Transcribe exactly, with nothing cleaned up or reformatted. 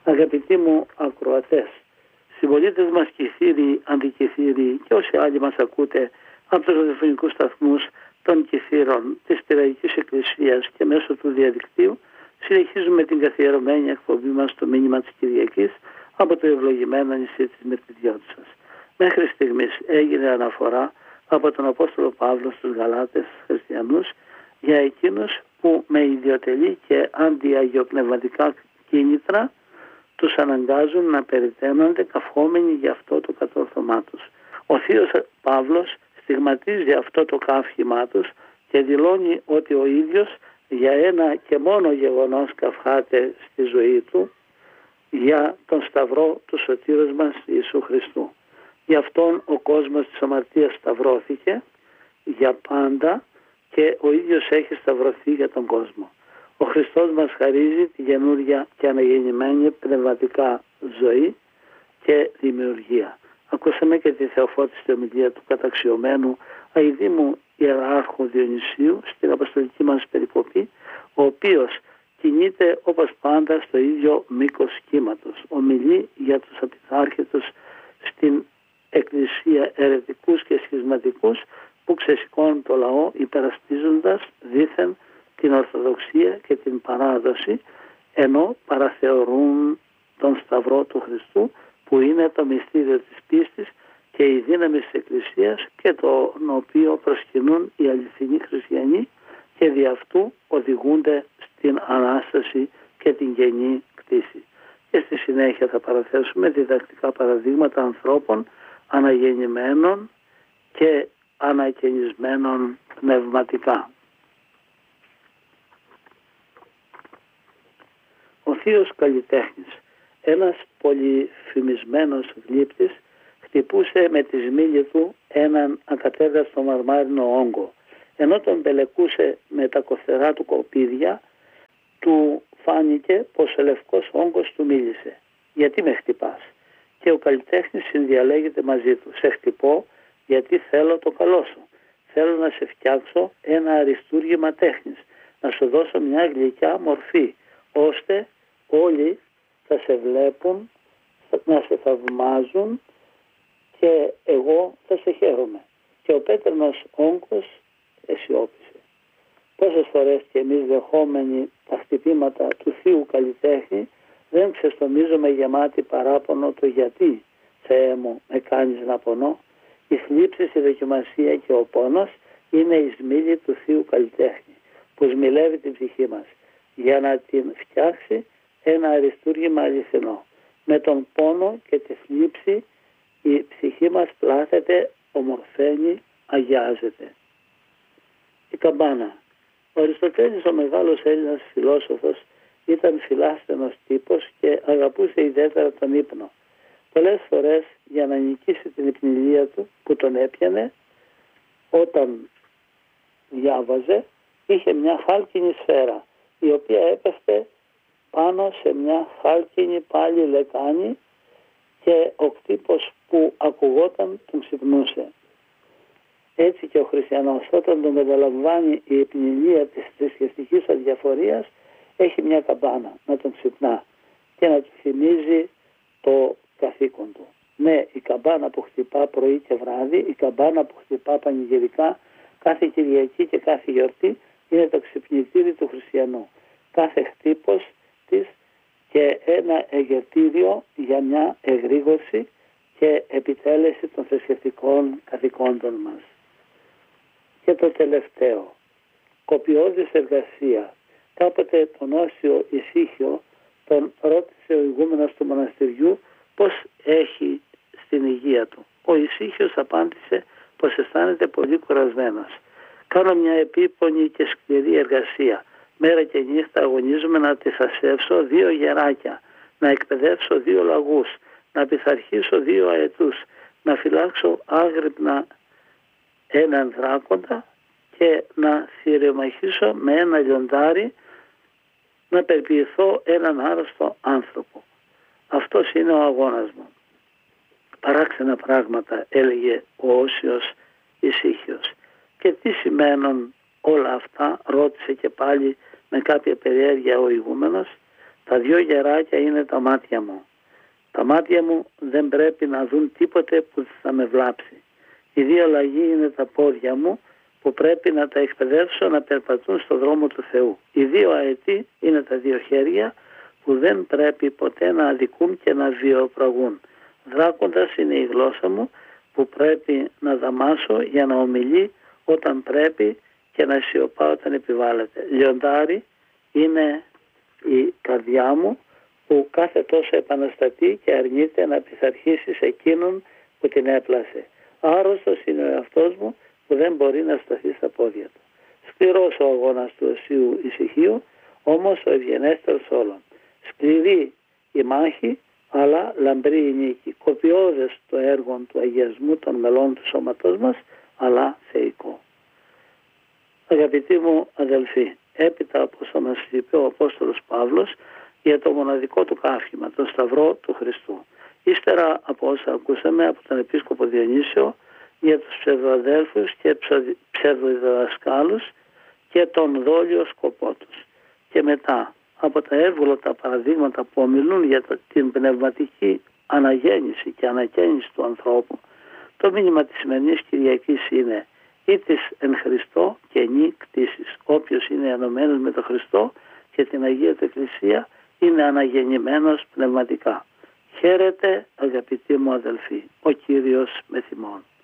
Αγαπητοί μου ακροατές, συμπολίτες μας Κηφίροι, Αντικηφίροι και όσοι άλλοι μας ακούτε από τους ραδιοφωνικούς σταθμούς των Κηφίρων της Πειραϊκής Εκκλησίας και μέσω του διαδικτύου, συνεχίζουμε την καθιερωμένη εκπομπή μας στο μήνυμα της Κυριακής από το ευλογημένο νησί της Μυρτιδιώτισσας. Μέχρι στιγμής έγινε αναφορά από τον Απόστολο Παύλο στους Γαλάτες χριστιανούς για εκείνους που με ιδιωτελή και αντιαγιοπνευματικά κίνητρα τους αναγκάζουν να περιτέμνονται καυχόμενοι για αυτό το κατόρθωμά τους. Ο θείος Παύλος στιγματίζει αυτό το καύχημά τους και δηλώνει ότι ο ίδιος για ένα και μόνο γεγονός καυχάται στη ζωή του, για τον Σταυρό του Σωτήρος μας Ιησού Χριστού. Γι' αυτόν ο κόσμος της αμαρτίας σταυρώθηκε για πάντα και ο ίδιος έχει σταυρωθεί για τον κόσμο. Ο Χριστός μας χαρίζει τη καινούρια και αναγεννημένη πνευματικά ζωή και δημιουργία. Ακούσαμε και τη θεοφώτιστη ομιλία του καταξιωμένου αηδήμου Ιεράρχου Διονυσίου στην αποστολική μας περικοπή, ο οποίος κινείται όπως πάντα στο ίδιο μήκος κύματος. Ομιλεί για τους απειθάρχητους στην Εκκλησία αιρετικούς και σχισματικούς που ξεσηκώνουν το λαό υπερασπίζοντας δήθεν την Ορθοδοξία και την παράδοση, ενώ παραθεωρούν τον Σταυρό του Χριστού που είναι το μυστήριο της πίστης και η δύναμη της Εκκλησίας και τον οποίο προσκυνούν οι αληθινοί χριστιανοί και δι' αυτού οδηγούνται στην Ανάσταση και την γενή κτήση. Και στη συνέχεια θα παραθέσουμε διδακτικά παραδείγματα ανθρώπων αναγεννημένων και ανακαινισμένων πνευματικά. Ο θείος καλλιτέχνης, ένας πολυφημισμένος γλύπτης, χτυπούσε με τη σμήλη του έναν ακατέργαστο μαρμάρινο όγκο. Ενώ τον πελεκούσε με τα κοφτερά του κοπίδια, του φάνηκε πως ο λευκός όγκος του μίλησε. «Γιατί με χτυπάς?» Και ο καλλιτέχνης συνδιαλέγεται μαζί του. «Σε χτυπώ γιατί θέλω το καλό σου. Θέλω να σε φτιάξω ένα αριστούργημα τέχνης, να σου δώσω μια γλυκιά μορφή, ώστε όλοι θα σε βλέπουν, να σε θαυμάζουν και εγώ θα σε χαίρομαι». Και ο πέτρινος όγκος αισιόπησε. Πόσες φορές και εμείς δεχόμενοι τα χτυπήματα του θείου καλλιτέχνη δεν ξεστομίζουμε γεμάτι παράπονο το «γιατί, Θεέ μου, με κάνεις να πονώ?» Η θλίψη, η δοκιμασία και ο πόνος είναι η σμήλη του θείου καλλιτέχνη που σμιλεύει την ψυχή μας για να την φτιάξει ένα αριστούργημα αληθινό. Με τον πόνο και τη θλίψη η ψυχή μας πλάθεται, ομορφαίνει, αγιάζεται. Η καμπάνα. Ο Αριστοτέλης, ο μεγάλος Έλληνας φιλόσοφος, ήταν φιλάσθενος τύπος και αγαπούσε ιδιαίτερα τον ύπνο. Πολλές φορές για να νικήσει την υπνηλία του που τον έπιανε, όταν διάβαζε, είχε μια χάλκινη σφαίρα η οποία έπεφτε πάνω σε μια χάλκινη πάλι λεκάνη και ο κτύπος που ακουγόταν τον ξυπνούσε. Έτσι και ο χριστιανός, όταν τον καταλαμβάνει η υπνηλία της θρησκευτικής αδιαφορίας, έχει μια καμπάνα να τον ξυπνά και να του θυμίζει το καθήκον του. Ναι, η καμπάνα που χτυπά πρωί και βράδυ, η καμπάνα που χτυπά πανηγυρικά κάθε Κυριακή και κάθε γιορτή είναι το ξυπνητήρι του χριστιανού. Κάθε χτύπος της και ένα εγερτήριο για μια εγρήγορση και επιτέλεση των θρησκευτικών καθηκόντων μας. Και το τελευταίο, κοπιώδης εργασία. Κάποτε τον Όσιο Ησύχιο τον ρώτησε ο ηγούμενος του μοναστηριού πώς έχει στην υγεία του. Ο Ησύχιος απάντησε πως αισθάνεται πολύ κουρασμένος. «Κάνω μια επίπονη και σκληρή εργασία. Μέρα και νύχτα αγωνίζομαι να αντιθασέψω δύο γεράκια, να εκπαιδεύσω δύο λαγούς, να πειθαρχήσω δύο αετούς, να φυλάξω άγρυπνα έναν δράκοντα και να θηρεμαχίσω με ένα λιοντάρι, να περιποιηθώ έναν άρρωστο άνθρωπο. Αυτός είναι ο αγώνας μου». Παράξενα πράγματα, έλεγε ο Όσιος Ησύχιος. «Και τι σημαίνουν όλα αυτά?» ρώτησε και πάλι με κάποια περιέργεια ο ηγούμενος. Τα δυο γεράκια είναι τα μάτια μου. Τα μάτια μου δεν πρέπει να δουν τίποτε που θα με βλάψει. Οι δύο λαγοί είναι τα πόδια μου που πρέπει να τα εκπαιδεύσω να περπατούν στο δρόμο του Θεού. Οι δύο αετοί είναι τα δύο χέρια που δεν πρέπει ποτέ να αδικούν και να βιοπραγούν. Δράκοντας είναι η γλώσσα μου που πρέπει να δαμάσω για να ομιλεί όταν πρέπει και να σιωπά όταν επιβάλλεται. Λιοντάρι είναι η καρδιά μου που κάθε τόσο επαναστατεί και αρνείται να πειθαρχήσει σε εκείνον που την έπλασε. Άρρωστος είναι ο εαυτός μου που δεν μπορεί να σταθεί στα πόδια του. Σκληρός ο αγώνας του οσίου ησυχίου, όμως ο ευγενέστερος όλων. Σκληρή η μάχη, αλλά λαμπρή η νίκη. Κοπιώδες το έργο του αγιασμού των μελών του σώματός μας, αλλά θεϊκό. Αγαπητοί μου αδελφοί, έπειτα από όσο μας είπε ο Απόστολος Παύλος για το μοναδικό του καύχημα, τον Σταυρό του Χριστού. Ύστερα από όσα ακούσαμε από τον Επίσκοπο Διονύσιο για τους ψευδοαδέλφους και ψευδοδιδασκάλους και τον δόλιο σκοπό τους. Και μετά από τα εύγλωτα παραδείγματα που ομιλούν για την πνευματική αναγέννηση και ανακαίνιση του ανθρώπου, το μήνυμα της σημερινής Κυριακής είναι ή της εν Χριστώ και νη κτήσεις. Όποιος είναι ενωμένος με τον Χριστό και την Αγία του Εκκλησία είναι αναγεννημένος πνευματικά. Χαίρετε αγαπητοί μου αδελφοί, ο Κύριος με θυμών.